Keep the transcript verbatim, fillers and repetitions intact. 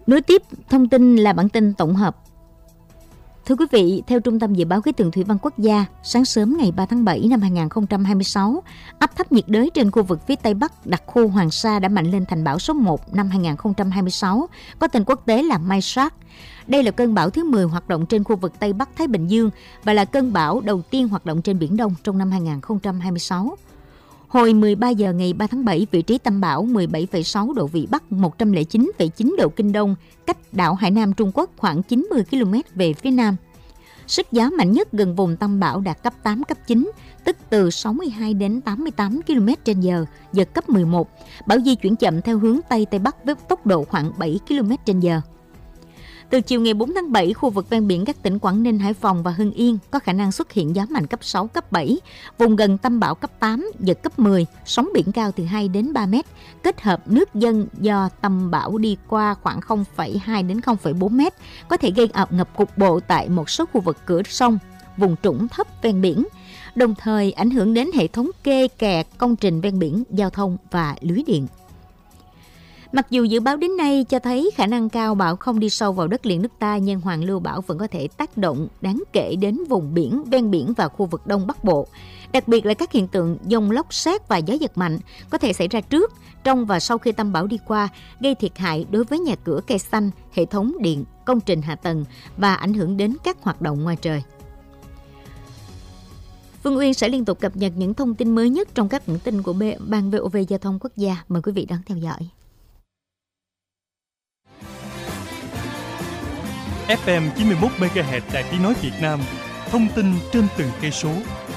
Nối tiếp thông tin là bản tin tổng hợp. Thưa quý vị, theo Trung tâm Dự báo Khí tượng Thủy văn Quốc gia, sáng sớm ngày ba tháng bảy năm hai nghìn không trăm hai mươi sáu, áp thấp nhiệt đới trên khu vực phía Tây Bắc đặc khu Hoàng Sa đã mạnh lên thành bão số một năm hai nghìn không trăm hai mươi sáu, có tên quốc tế là Mai Shark. Đây là cơn bão thứ mười hoạt động trên khu vực Tây Bắc Thái Bình Dương và là cơn bão đầu tiên hoạt động trên Biển Đông trong năm hai nghìn không trăm hai mươi sáu. Hồi mười ba giờ ngày ba tháng bảy, vị trí tâm bão mười bảy phẩy sáu độ Vĩ Bắc, một trăm lẻ chín phẩy chín độ Kinh Đông, cách đảo Hải Nam Trung Quốc khoảng chín mươi ki lô mét về phía nam. Sức gió mạnh nhất gần vùng tâm bão đạt cấp tám, cấp chín, tức từ sáu mươi hai đến tám mươi tám ki lô mét trên giờ, giật cấp mười một. Bão di chuyển chậm theo hướng Tây Tây Bắc với tốc độ khoảng bảy ki lô mét trên giờ. Từ chiều ngày bốn tháng bảy, khu vực ven biển các tỉnh Quảng Ninh, Hải Phòng và Hưng Yên có khả năng xuất hiện gió mạnh cấp sáu, cấp bảy, vùng gần tâm bão cấp tám, giật cấp mười, sóng biển cao từ hai đến ba mét, kết hợp nước dâng do tâm bão đi qua khoảng không phẩy hai đến không phẩy bốn mét, có thể gây ập ngập cục bộ tại một số khu vực cửa sông, vùng trũng thấp ven biển, đồng thời ảnh hưởng đến hệ thống kê kè, công trình ven biển, giao thông và lưới điện. Mặc dù dự báo đến nay cho thấy khả năng cao bão không đi sâu vào đất liền nước ta, nhưng hoàn lưu bão vẫn có thể tác động đáng kể đến vùng biển, ven biển và khu vực Đông Bắc Bộ. Đặc biệt là các hiện tượng dông lốc sét và gió giật mạnh có thể xảy ra trước, trong và sau khi tâm bão đi qua, gây thiệt hại đối với nhà cửa, cây xanh, hệ thống điện, công trình hạ tầng và ảnh hưởng đến các hoạt động ngoài trời. Phương Uyên sẽ liên tục cập nhật những thông tin mới nhất trong các bản tin của Ban vê o vê Giao thông Quốc gia. Mời quý vị đón theo dõi. ép em chín mươi mốt mê ga héc Đài Tiếng nói Việt Nam, thông tin trên từng cây số.